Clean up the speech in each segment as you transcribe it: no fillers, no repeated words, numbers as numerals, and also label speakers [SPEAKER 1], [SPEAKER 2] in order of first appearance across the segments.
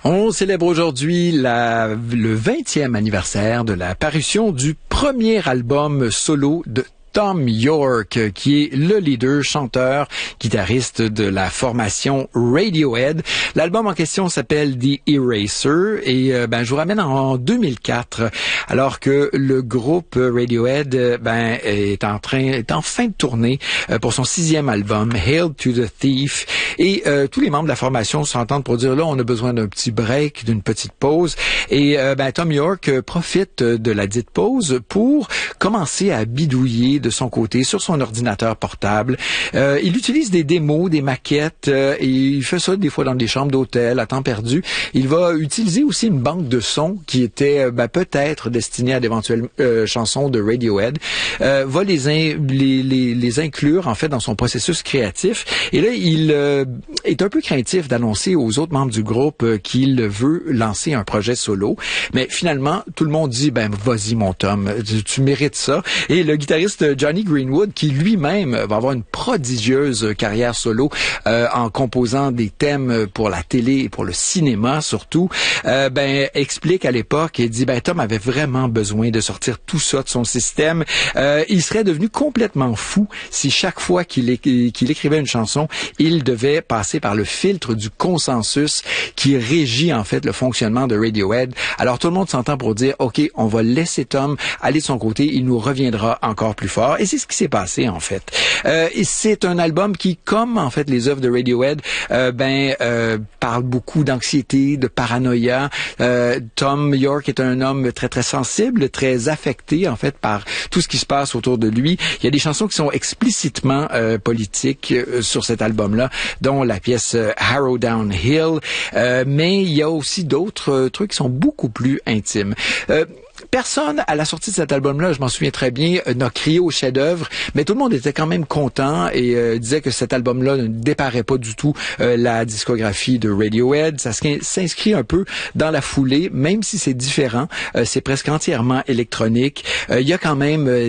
[SPEAKER 1] On célèbre aujourd'hui le 20e anniversaire de la parution du premier album solo de Thom Yorke, qui est le leader, chanteur, guitariste de la formation Radiohead. L'album en question s'appelle The Eraser et je vous ramène en 2004, alors que le groupe Radiohead est en fin de tournée pour son 6e album, Hail to the Thief. Et tous les membres de la formation s'entendent pour dire là, on a besoin d'un petit break, d'une petite pause. Et Thom Yorke profite de la dite pause pour commencer à bidouiller de son côté sur son ordinateur portable. Il utilise des démos, des maquettes, et il fait ça des fois dans des chambres d'hôtel à temps perdu. Il va utiliser aussi une banque de sons qui était peut-être destinée à d'éventuelles chansons de Radiohead. Va les inclure en fait dans son processus créatif. Et là, il est un peu craintif d'annoncer aux autres membres du groupe qu'il veut lancer un projet solo. Mais finalement, tout le monde dit vas-y mon Tom, tu mérites ça. Et le guitariste Jonny Greenwood, qui lui-même va avoir une prodigieuse carrière solo en composant des thèmes pour la télé et pour le cinéma surtout, explique à l'époque et dit Tom avait vraiment besoin de sortir tout ça de son système. Il serait devenu complètement fou si chaque fois qu'il écrivait une chanson, il devait passer par le filtre du consensus qui régit en fait le fonctionnement de Radiohead. Alors tout le monde s'entend pour dire OK, on va laisser Tom aller de son côté, il nous reviendra encore plus fort. Et c'est ce qui s'est passé en fait. Et c'est un album qui, comme en fait les œuvres de Radiohead, parle beaucoup d'anxiété, de paranoïa. Thom Yorke est un homme très très sensible, très affecté en fait par tout ce qui se passe autour de lui. Il y a des chansons qui sont explicitement politiques sur cet album-là, dont la pièce Harrow Down Hill, mais il y a aussi d'autres trucs qui sont beaucoup plus intimes. Personne, à la sortie de cet album-là, je m'en souviens très bien, n'a crié au chef-d'œuvre, mais tout le monde était quand même content et disait que cet album-là ne déparait pas du tout la discographie de Radiohead. Ça s'inscrit un peu dans la foulée, même si c'est différent. C'est presque entièrement électronique. Il y a quand même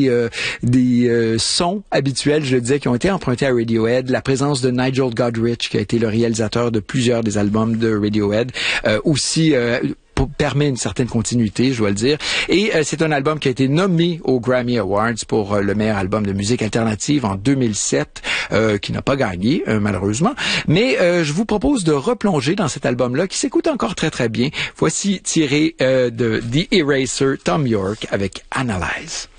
[SPEAKER 1] des sons habituels, je le disais, qui ont été empruntés à Radiohead. La présence de Nigel Godrich, qui a été le réalisateur de plusieurs des albums de Radiohead, aussi permet une certaine continuité, je dois le dire. Et c'est un album qui a été nommé aux Grammy Awards pour le meilleur album de musique alternative en 2007, qui n'a pas gagné, malheureusement. Mais je vous propose de replonger dans cet album-là, qui s'écoute encore très très bien. Voici tiré de The Eraser, Thom Yorke avec Analyze.